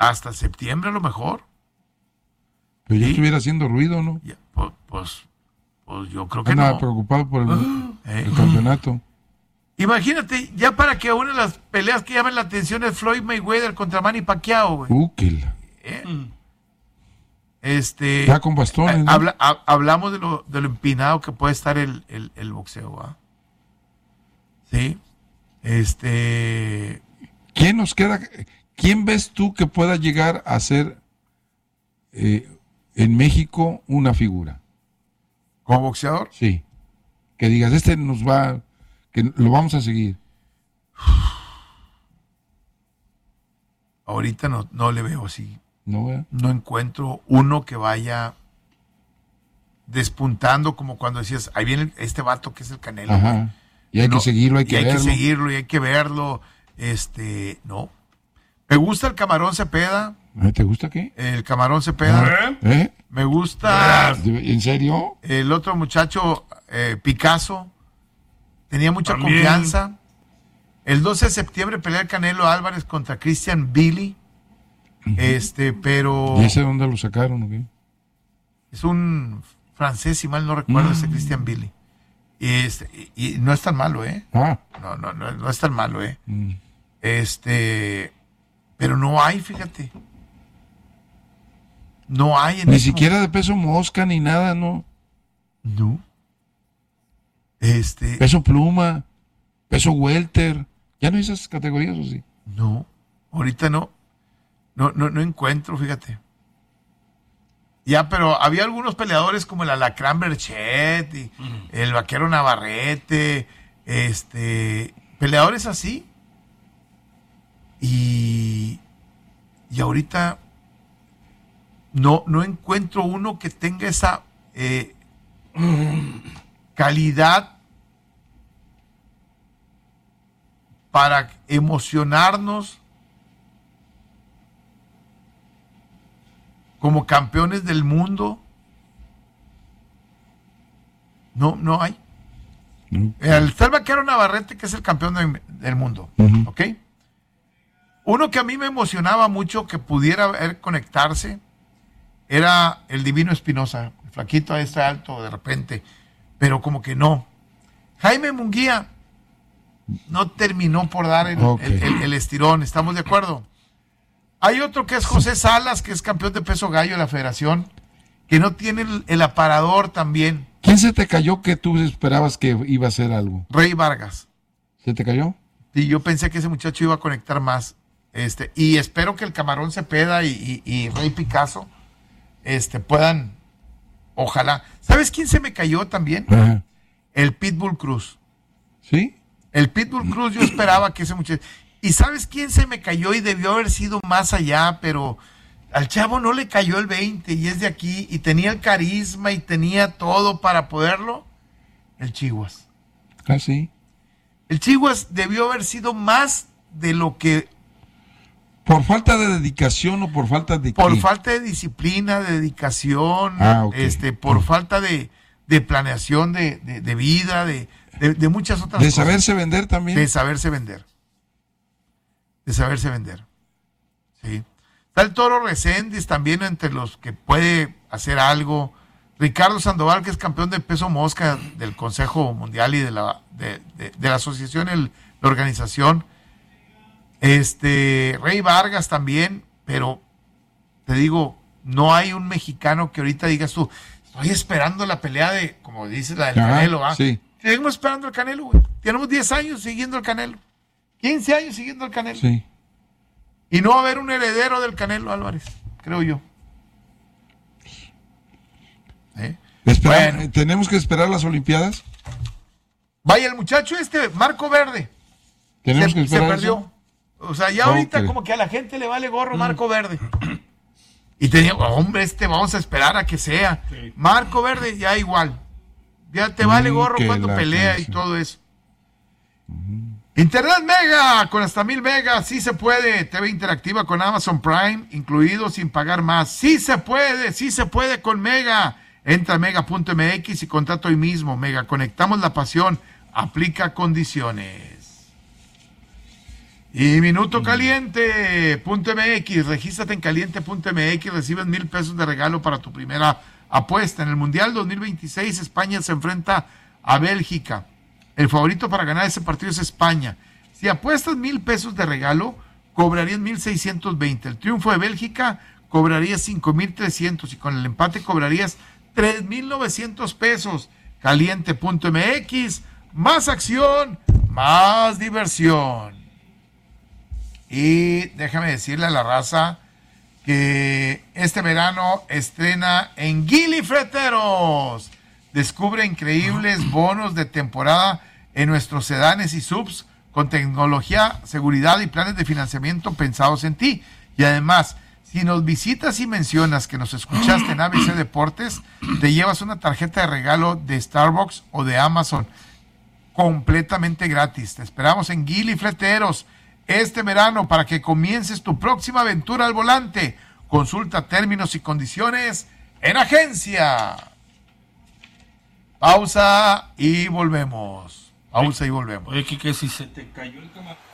hasta septiembre a lo mejor. Pero ya estuviera haciendo ruido, ¿no? Ya, pues yo creo que Anda no. preocupado por el campeonato. Imagínate, ya para que una de las peleas que llamen la atención es Floyd Mayweather contra Manny Pacquiao, güey. Ya con bastones, ¿no? Hablamos de lo empinado que puede estar el boxeo, ¿va? Sí. ¿Quién nos queda? ¿Quién ves tú que pueda llegar a ser en México una figura? ¿Como boxeador? Sí. Que digas, nos va, que lo vamos a seguir. Ahorita no le veo así. No encuentro uno que vaya despuntando, como cuando decías, ahí viene este vato que es el Canelo. Ajá. Y hay que seguirlo, hay que seguirlo y hay que verlo. No. Me gusta el Camarón Cepeda. ¿Te gusta qué? El Camarón Cepeda. Me gusta. ¿En serio? El otro muchacho, Picasso. Tenía mucha confianza. El 12 de septiembre pelea el Canelo Álvarez contra Christian Billy. Pero. ¿Y ese dónde lo sacaron o qué? Es un francés, si mal no recuerdo, ese Christian Billy. Y no es tan malo, ¿eh? No es tan malo, ¿eh? Pero no hay, fíjate. No hay ni siquiera de peso mosca ni nada, ¿no? No. Peso pluma, peso welter. ¿Ya no hay esas categorías o sí? No, ahorita no. No encuentro, fíjate. Ya, pero había algunos peleadores como el Alacrán Berchet y el Vaquero Navarrete, peleadores así. Y ahorita no encuentro uno que tenga esa calidad para emocionarnos como campeones del mundo. No hay. Está el Vaquero Navarrete, que es el campeón del mundo. ¿Ok? Uno que a mí me emocionaba mucho que pudiera conectarse era el Divino Espinosa. El flaquito alto de repente, pero como que no. Jaime Munguía no terminó por dar el estirón. ¿Estamos de acuerdo? Hay otro que es José Salas, que es campeón de peso gallo de la federación, que no tiene el aparador también. ¿Quién se te cayó que tú esperabas que iba a hacer algo? Rey Vargas. ¿Se te cayó? Sí, yo pensé que ese muchacho iba a conectar más. Y espero que el Camarón Cepeda y Rey Picasso puedan, ojalá. ¿Sabes quién se me cayó también? Ajá. El Pitbull Cruz. ¿Sí? El Pitbull Cruz, yo esperaba que ese muchacho... ¿Y sabes quién se me cayó y debió haber sido más allá? Pero al chavo no le cayó el 20 y es de aquí y tenía el carisma y tenía todo para poderlo. El Chihuas. Ah, sí. El Chihuas debió haber sido más de lo que... ¿Por falta de dedicación o por falta de Por qué? falta de disciplina, de dedicación, okay. Por falta de planeación de vida, de muchas otras cosas. De saberse vender también. De saberse vender. Sí. Está el Toro Reséndiz también entre los que puede hacer algo. Ricardo Sandoval, que es campeón de peso mosca del Consejo Mundial y de la asociación, la organización. Rey Vargas también, pero te digo, no hay un mexicano que ahorita digas tú, estoy esperando la pelea de, como dices, la del Canelo, ¿ah? Sí. Seguimos esperando el Canelo, güey. Tenemos 10 años siguiendo el Canelo. 15 años siguiendo el Canelo. Sí. Y no va a haber un heredero del Canelo Álvarez, creo yo. Bueno. ¿Tenemos que esperar las Olimpiadas? Vaya, el muchacho Marco Verde. Tenemos que esperar. Se perdió. Eso. O sea, ya ahorita como que a la gente le vale gorro Marco Verde. Y tenía, hombre, vamos a esperar a que sea. Sí. Marco Verde, ya igual. Ya te vale gorro cuando pelea y todo eso. Internet Mega, con hasta 1000 megas, sí se puede. TV interactiva con Amazon Prime, incluido sin pagar más. Sí se puede con Mega. Entra a mega.mx y contrata hoy mismo. Mega, conectamos la pasión. Aplica condiciones. Y Minuto Caliente.mx, regístrate en caliente.mx, recibes 1,000 pesos de regalo para tu primera apuesta. En el Mundial 2026, España se enfrenta a Bélgica. El favorito para ganar ese partido es España. Si apuestas 1,000 pesos de regalo, cobrarías 1,620. El triunfo de Bélgica cobrarías 5,300 y con el empate cobrarías 3,900 pesos. Caliente.mx, más acción, más diversión. Y déjame decirle a la raza que este verano estrena en Gili Freteros. Descubre increíbles bonos de temporada en nuestros sedanes y subs con tecnología, seguridad y planes de financiamiento pensados en ti. Y además, si nos visitas y mencionas que nos escuchaste en ABC Deportes, te llevas una tarjeta de regalo de Starbucks o de Amazon completamente gratis. Te esperamos en Gili Freteros este verano para que comiences tu próxima aventura al volante. Consulta términos y condiciones en agencia. Pausa y volvemos. Pausa y volvemos. Oye, Kike, si se te cayó el camarón.